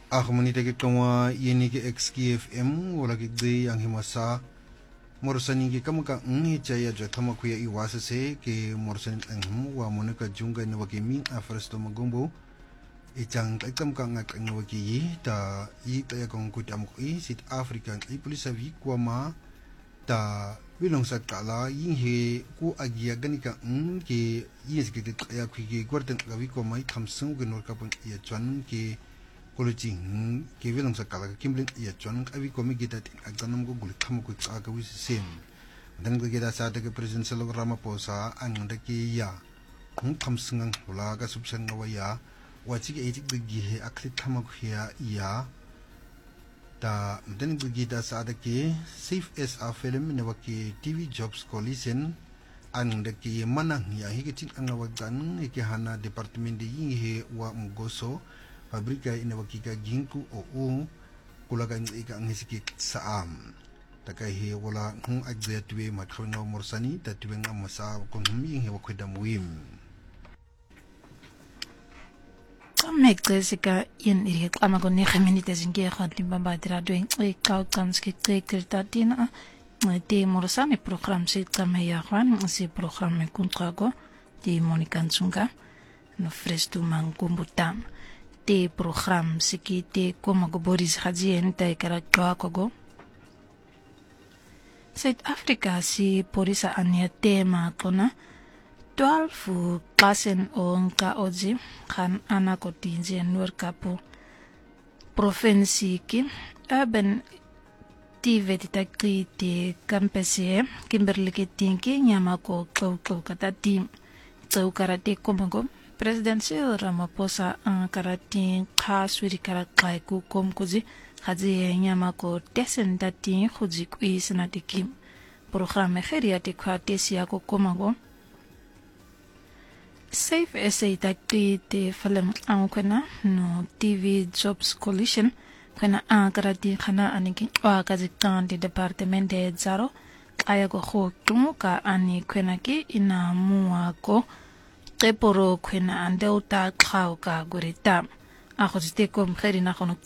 Agmunita ke kama yeni ke XKFM wala ke gde yang himasa morosani ke kamuka chaya jatama kuya iwasa se ke morosani angham wa monika junga na wake min afresto magombo ichang itam ka ngak ang wake yi ta yi ta ya kong kutam ko sit Africa i polisa vi kwa ma ta wilong sa kala yin he ku agia ganika ke yes ke ya ku ke gwarten ka vi kwa mai thamsung ke nor ka pon ya chwan ke Kolojing ke wilong sa kala kimblin ya chon abi komi gita tin agdanam go gul tham ko ka wis sem dang go gita sa de president Cyril Ramaphosa ang de ki ya kung tham sungang wala ka subsan wa ya wa chi ge de gi he akli tham ko ya ta dang go gita sa de ki safe as a film ne wa ki TV Jobs Coalition ang de ki manang ya hi ke tin ang wa dan ke hana department de yin he wa mugoso Fabrika ina wakika ginku o kulaga ika ngisiki saam takai he wala hung agzia tuwe matrono morsani ta tuwe nga masa konhumi he wakweda muim Mek Jessica in iri ama ko ni khaminite zinge khat limba badira doing e kau kanski krekritatina te morsani program se kamaya khan se program me kontrago di Monica Nsunga no frestu mangumbutam te program siki te koma go Boris Khadzien ta kara kwago South Africa si polisa ania tema kona 12 klasen onka oji kan anako tinje nur kapu provinsi ki urban tiveti takri te kampese Kimberley tinki nyama ko kata tim tsau karate komago President Cyril Ramaphosa ang karating kaswiri karakai ku komkuzi haji nyama ko tesen dati khuji ku isnatikim program kheriati khate sia ko komago Safe SA takti te film ang kana no TV Jobs Coalition kana ang karati khana aniki wa kazi kan di department de zaro kaya ko khotumu ka ani kana ki ina muwa ko Keporo kwena andeuta kau ka gurita. Ako zite kom kheri na kono